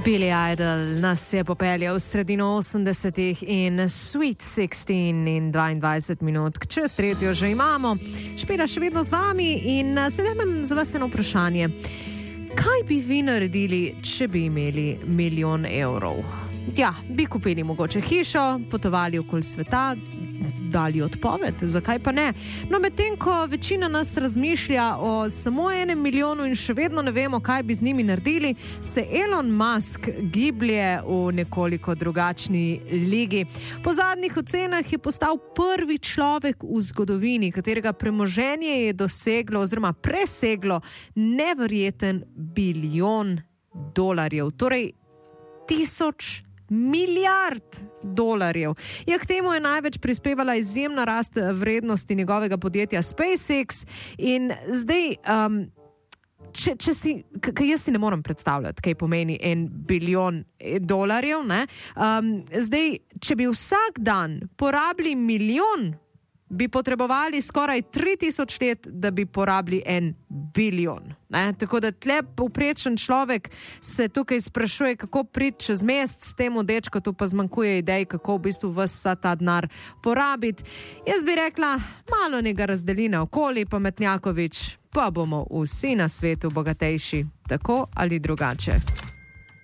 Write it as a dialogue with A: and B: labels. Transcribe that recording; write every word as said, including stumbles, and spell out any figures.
A: Billy Idol nas je popeljal v sredino osemdesetih in Sweet šestnajst in dvaindvajset minut. Čez tretjo že imamo. Špela še vedno z vami in sedaj imam za vas eno vprašanje. Kaj bi vi naredili, če bi imeli milijon evrov? Ja, bi kupili mogoče hišo, potovali okoli sveta, dali odpoved, zakaj pa ne? No, medtem ko večina nas razmišlja o samo enem milijonu in še vedno ne vemo, kaj bi z njimi naredili, se Elon Musk giblje v nekoliko drugačni ligi. Po zadnjih ocenah je postal prvi človek v zgodovini, katerega premoženje je doseglo oziroma preseglo neverjeten bilijon dolarjev, torej tisoč milijard dolarjev. Ja, k temu je največ prispevala izjemna rast vrednosti njegovega podjetja SpaceX in zdaj, um, če, če si, kaj jaz si ne morem predstavljati, kaj pomeni en bilijon dolarjev, ne? Um, zdaj, če bi vsak dan porabili milijon, bi potrebovali skoraj tri tisoč let, da bi porabili en bilijon. Ne? Tako da tle povprečen človek se tukaj sprašuje, kako priti čez mesec, s temu dečku tu pa zmanjkuje idej, kako v bistvu ves ta denar porabiti. Jaz bi rekla, malo njega razdeli naokoli, pametnjakovič, pa bomo vsi na svetu bogatejši, tako ali drugače.